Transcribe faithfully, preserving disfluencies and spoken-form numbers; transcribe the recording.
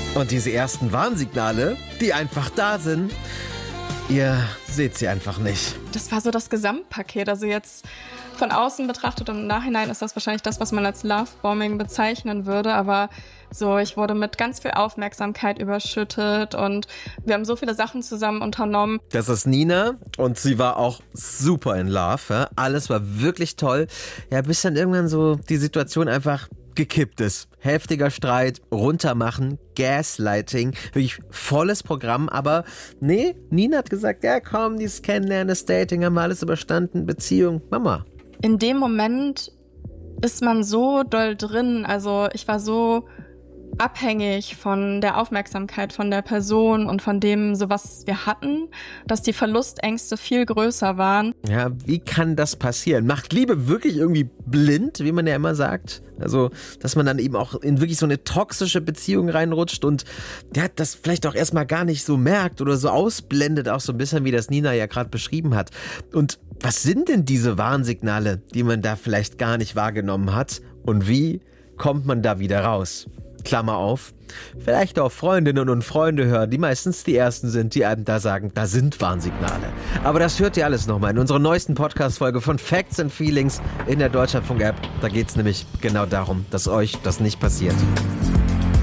Und diese ersten Warnsignale, die einfach da sind, ihr seht sie einfach nicht. Das war so das Gesamtpaket. Also jetzt von außen betrachtet und im Nachhinein ist das wahrscheinlich das, was man als Lovebombing bezeichnen würde. Aber so, ich wurde mit ganz viel Aufmerksamkeit überschüttet und wir haben so viele Sachen zusammen unternommen. Das ist Nina und sie war auch super in Love. Ja? Alles war wirklich toll. Ja, bis dann irgendwann so die Situation einfach gekippt ist. Heftiger Streit, runtermachen, Gaslighting, wirklich volles Programm. Aber nee, Nina hat gesagt, ja komm, dieses Kennenlernen, das Dating, haben wir alles überstanden, Beziehung, Mama. In dem Moment ist man so doll drin, also ich war so abhängig von der Aufmerksamkeit von der Person und von dem, so was wir hatten, dass die Verlustängste viel größer waren. Ja, wie kann das passieren? Macht Liebe wirklich irgendwie blind, wie man ja immer sagt? Also, dass man dann eben auch in wirklich so eine toxische Beziehung reinrutscht und ja, das vielleicht auch erstmal gar nicht so merkt oder so ausblendet, auch so ein bisschen, wie das Nina ja gerade beschrieben hat. Und was sind denn diese Warnsignale, die man da vielleicht gar nicht wahrgenommen hat? Und wie kommt man da wieder raus? Klammer auf, vielleicht auch Freundinnen und Freunde hören, die meistens die Ersten sind, die einem da sagen, da sind Warnsignale. Aber das hört ihr alles nochmal in unserer neuesten Podcast-Folge von Facts and Feelings in der Deutschlandfunk-App. Da geht es nämlich genau darum, dass euch das nicht passiert.